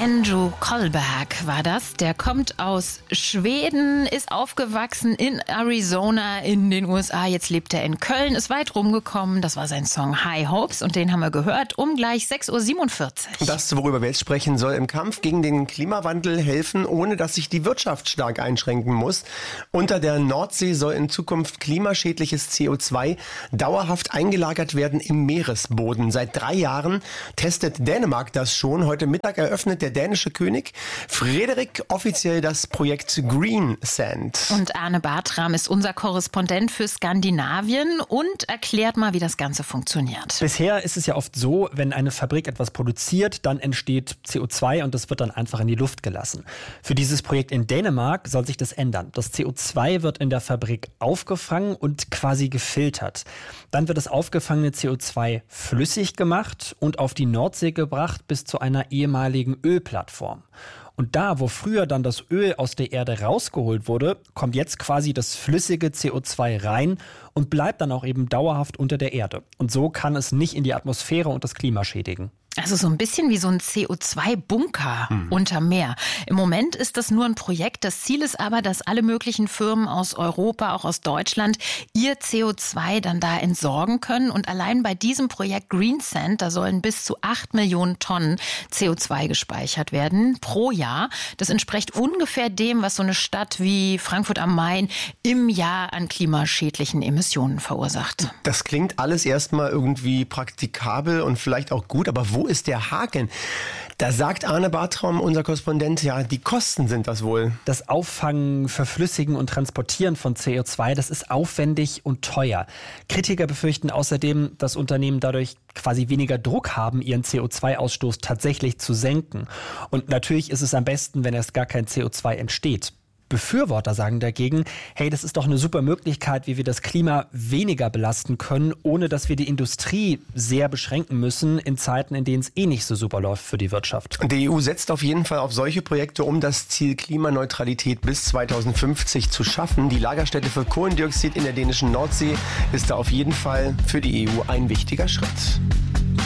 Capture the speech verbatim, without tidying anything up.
Andrew Kohlberg war das. Der kommt aus Schweden, ist aufgewachsen in Arizona in den U S A. Jetzt lebt er in Köln, ist weit rumgekommen. Das war sein Song High Hopes und den haben wir gehört um gleich sechs Uhr siebenundvierzig. Das, worüber wir jetzt sprechen, soll im Kampf gegen den Klimawandel helfen, ohne dass sich die Wirtschaft stark einschränken muss. Unter der Nordsee soll in Zukunft klimaschädliches C O zwei dauerhaft eingelagert werden im Meeresboden. Seit drei Jahren testet Dänemark das schon. Heute Mittag eröffnet der dänische König Frederik offiziell das Projekt Green Sand. Und Arne Bartram ist unser Korrespondent für Skandinavien und erklärt mal, wie das Ganze funktioniert. Bisher ist es ja oft so, wenn eine Fabrik etwas produziert, dann entsteht C O zwei und das wird dann einfach in die Luft gelassen. Für dieses Projekt in Dänemark soll sich das ändern. Das C O zwei wird in der Fabrik aufgefangen und quasi gefiltert. Dann wird das aufgefangene C O zwei flüssig gemacht und auf die Nordsee gebracht bis zu einer ehemaligen Ölplattform. Und da, wo früher dann das Öl aus der Erde rausgeholt wurde, kommt jetzt quasi das flüssige C O zwei rein und bleibt dann auch eben dauerhaft unter der Erde. Und so kann es nicht in die Atmosphäre und das Klima schädigen. Also so ein bisschen wie so ein C O zwei Bunker hm. unter Meer. Im Moment ist das nur ein Projekt. Das Ziel ist aber, dass alle möglichen Firmen aus Europa, auch aus Deutschland, ihr C O zwei dann da entsorgen können. Und allein bei diesem Projekt Green Sand, da sollen bis zu acht Millionen Tonnen C O zwei gespeichert werden pro Jahr. Das entspricht ungefähr dem, was so eine Stadt wie Frankfurt am Main im Jahr an klimaschädlichen Emissionen verursacht. Das klingt alles erstmal irgendwie praktikabel und vielleicht auch gut, aber wo Wo ist der Haken? Da sagt Arne Bartram, unser Korrespondent, ja, die Kosten sind das wohl. Das Auffangen, Verflüssigen und Transportieren von C O zwei, das ist aufwendig und teuer. Kritiker befürchten außerdem, dass Unternehmen dadurch quasi weniger Druck haben, ihren C O zwei Ausstoß tatsächlich zu senken. Und natürlich ist es am besten, wenn erst gar kein C O zwei entsteht. Befürworter sagen dagegen, hey, das ist doch eine super Möglichkeit, wie wir das Klima weniger belasten können, ohne dass wir die Industrie sehr beschränken müssen in Zeiten, in denen es eh nicht so super läuft für die Wirtschaft. Die E U setzt auf jeden Fall auf solche Projekte, um das Ziel Klimaneutralität bis zweitausendfünfzig zu schaffen. Die Lagerstätte für Kohlendioxid in der dänischen Nordsee ist da auf jeden Fall für die E U ein wichtiger Schritt.